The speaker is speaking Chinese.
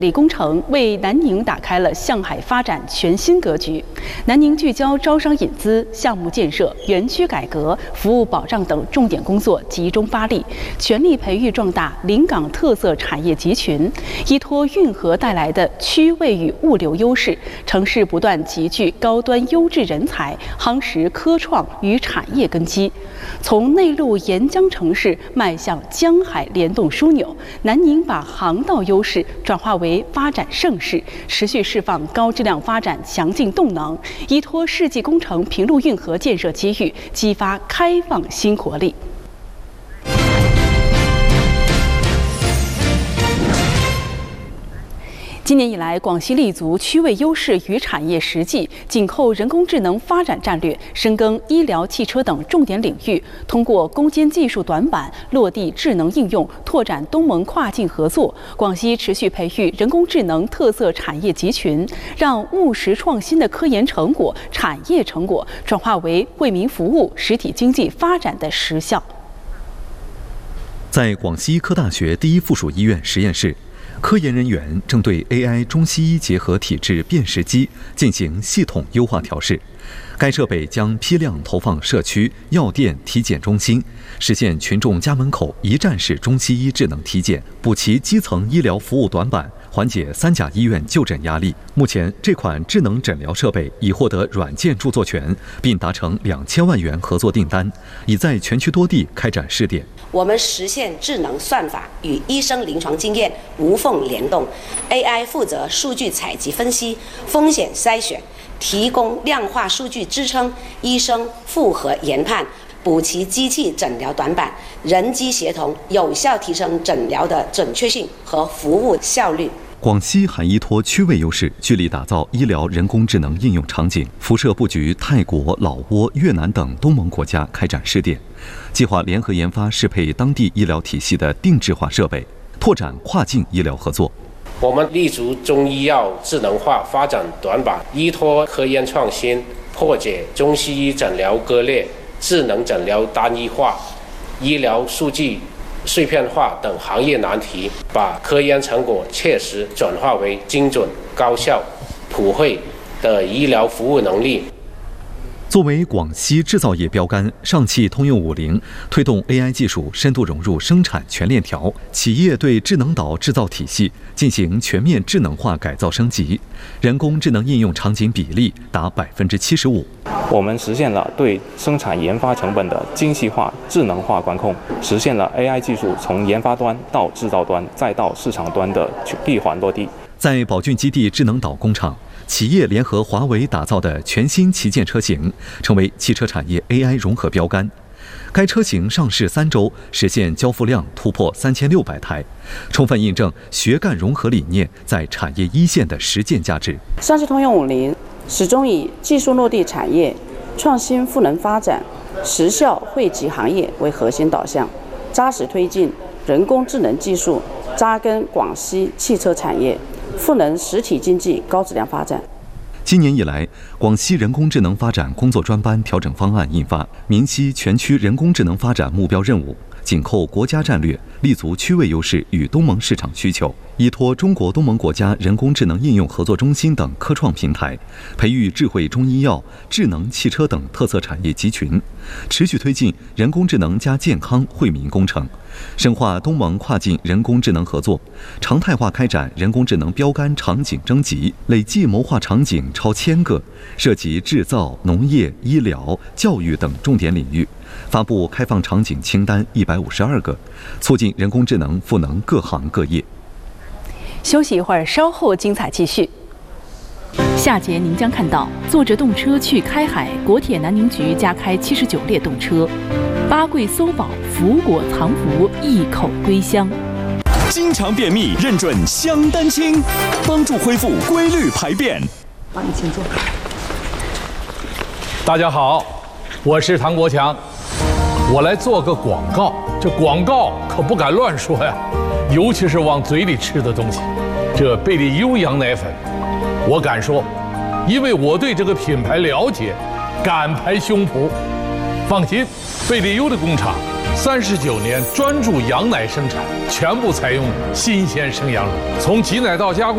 理工程为南宁打开了向海发展全新格局。南宁聚焦招商引资、项目建设、园区改革、服务保障等重点工作集中发力，全力培育壮大临港特色产业集群。依托运河带来的区位与物流优势，城市不断集聚高端优质人才，夯实科创与产业根基。从内陆沿江城市迈向江海联动枢纽，南宁把航道优势转化为发展盛世，持续释放高质量发展强劲动能，依托世纪工程平陆运河建设机遇，激发开放新活力。今年以来，广西立足区位优势与产业实际，紧扣人工智能发展战略，深耕医疗、汽车等重点领域，通过攻坚技术短板、落地智能应用，拓展东盟跨境合作。广西持续培育人工智能特色产业集群，让务实创新的科研成果、产业成果转化为为民服务、实体经济发展的实效。 在广西医科大学第一附属医院实验室，科研人员正对 AI 中西医结合体质辨识机进行系统优化调试。该设备将批量投放社区、药店、体检中心，实现群众家门口一站式中西医智能体检，补齐基层医疗服务短板，缓解3甲医院就诊压力。目前，这款智能诊疗设备已获得软件著作权，并达成2000万元合作订单，已在全区多地开展试点。 我们实现智能算法与医生临床经验无缝联动 ，AI 负责数据采集分析、风险筛选，提供量化数据支撑医生复核研判，补齐机器诊疗短板，人机协同，有效提升诊疗的准确性和服务效率。 广西还依托区位优势，聚力打造医疗人工智能应用场景，辐射布局泰国、老挝、越南等东盟国家开展试点，计划联合研发适配当地医疗体系的定制化设备，拓展跨境医疗合作。 我们立足中医药智能化发展短板，依托科研创新，破解中西医诊疗割裂、智能诊疗单一化、医疗数据碎片化等行业难题，把科研成果切实转化为精准、高效、普惠的医疗服务能力。 作为广西制造业标杆，上汽通用50推动 AI 技术深度融入生产全链条，企业对智能岛制造体系进行全面智能化改造升级，人工智能应用场景比例达75%。 我们实现了对生产研发成本的精细化、智能化管控，实现了 AI 技术从研发端到制造端再到市场端的闭环落地。 在宝骏基地智能岛工厂，企业联合华为打造的全新旗舰车型，成为汽车产业 AI 融合标杆。该车型上市3周，实现交付量突破3600台，充分印证学干融合理念在产业一线的实践价值。 上汽通用50始终以技术落地产业、创新赋能发展、实效惠及行业为核心导向，扎实推进人工智能技术扎根广西汽车产业，赋能实体经济高质量发展。 今年以来，广西人工智能发展工作专班调整方案印发，明晰全区人工智能发展目标任务，紧扣国家战略，立足区位优势与东盟市场需求，依托中国东盟国家人工智能应用合作中心等科创平台，培育智慧中医药、智能汽车等特色产业集群，持续推进人工智能加健康惠民工程，深化东盟跨境人工智能合作，常态化开展人工智能标杆场景征集，累计谋划场景超1000个，涉及制造、农业、医疗、教育等重点领域，发布开放场景清单152个，促进人工智能赋能各行各业。 休息一会儿，稍后精彩继续。下节您将看到坐着动车去开海，国铁南宁局加开79列动车，八柜搜宝，福果藏福，一口归乡。 经常便秘认准香丹清，帮助恢复规律排便。 帮你请坐。 大家好，我是唐国强，我来做个广告。这广告可不敢乱说呀，尤其是往嘴里吃的东西。这贝利优羊奶粉，我敢说，因为我对这个品牌了解，敢拍胸脯。放心，贝利优的工厂39年专注羊奶生产，全部采用新鲜生羊乳，从挤奶到加工。